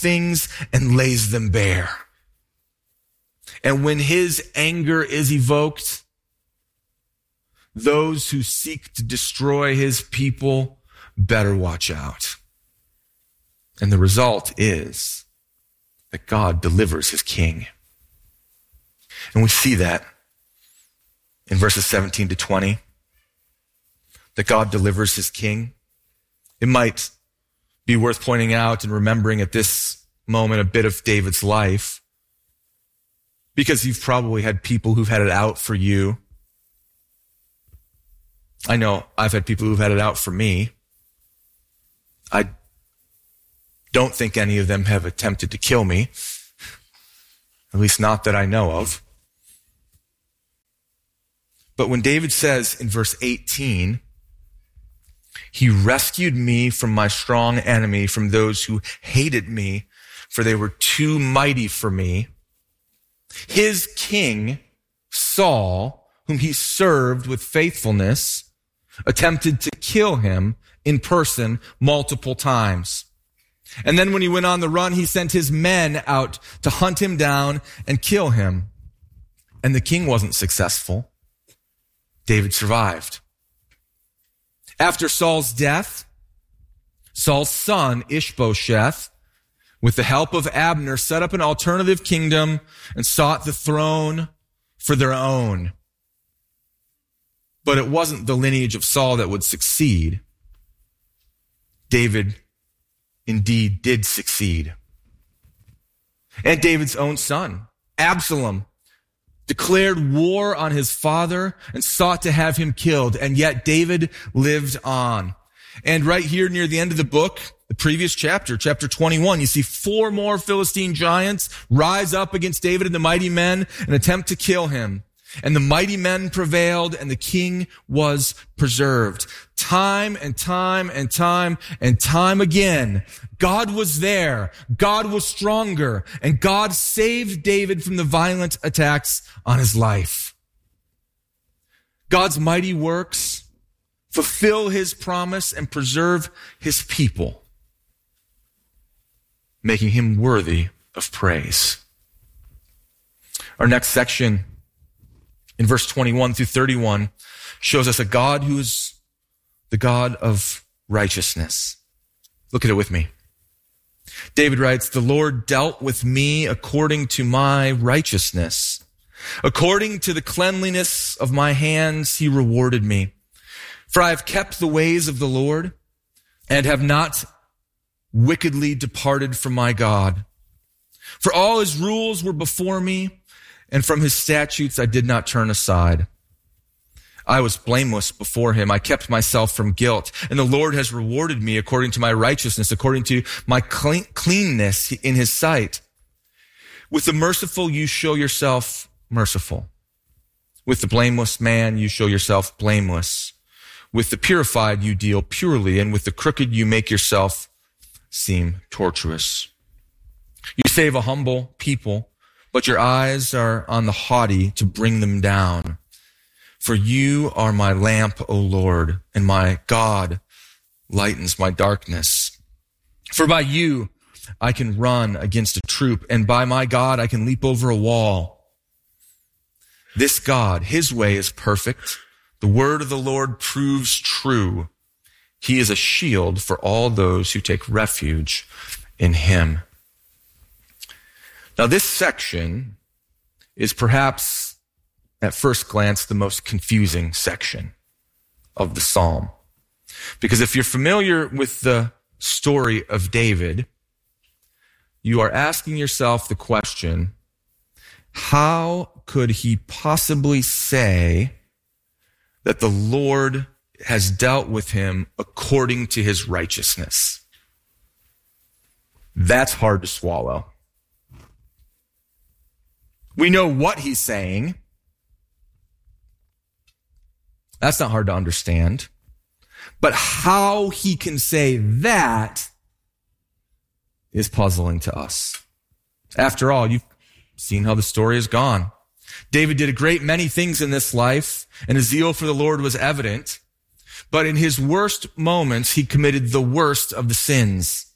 things and lays them bare. And when his anger is evoked, those who seek to destroy his people better watch out. And the result is that God delivers his king. And we see that in verses 17 to 20, that God delivers his king. It might be worth pointing out and remembering at this moment a bit of David's life, because you've probably had people who've had it out for you. I know I've had people who've had it out for me. I don't think any of them have attempted to kill me, at least not that I know of. But when David says in verse 18, he rescued me from my strong enemy, from those who hated me, for they were too mighty for me. His king, Saul, whom he served with faithfulness, attempted to kill him in person multiple times. And then when he went on the run, he sent his men out to hunt him down and kill him. And the king wasn't successful. David survived. After Saul's death, Saul's son, Ishbosheth, with the help of Abner, set up an alternative kingdom and sought the throne for their own. But it wasn't the lineage of Saul that would succeed. David indeed did succeed. And David's own son, Absalom, declared war on his father and sought to have him killed. And yet David lived on. And right here near the end of the book, the previous chapter, chapter 21, you see 4 more Philistine giants rise up against David and the mighty men and attempt to kill him. And the mighty men prevailed and the king was preserved. Time and time and time and time again, God was there. God was stronger. And God saved David from the violent attacks on his life. God's mighty works fulfill his promise and preserve his people, making him worthy of praise. Our next section, in verse 21 through 31, shows us a God who is the God of righteousness. Look at it with me. David writes, "The Lord dealt with me according to my righteousness. According to the cleanliness of my hands, he rewarded me. For I have kept the ways of the Lord and have not wickedly departed from my God. For all his rules were before me, and from his statutes I did not turn aside. I was blameless before him. I kept myself from guilt, and the Lord has rewarded me according to my righteousness, according to my cleanness in his sight. With the merciful you show yourself merciful. With the blameless man you show yourself blameless. With the purified you deal purely, and with the crooked you make yourself seem tortuous. You save a humble people, but your eyes are on the haughty to bring them down. For you are my lamp, O Lord, and my God lightens my darkness. For by you I can run against a troop, and by my God I can leap over a wall. This God, his way is perfect. The word of the Lord proves true. He is a shield for all those who take refuge in him." Now, this section is perhaps, at first glance, the most confusing section of the psalm. Because if you're familiar with the story of David, you are asking yourself the question, how could he possibly say that the Lord has dealt with him according to his righteousness? That's hard to swallow. We know what he's saying. That's not hard to understand. But how he can say that is puzzling to us. After all, you've seen how the story has gone. David did a great many things in this life, and his zeal for the Lord was evident. But in his worst moments, he committed the worst of the sins.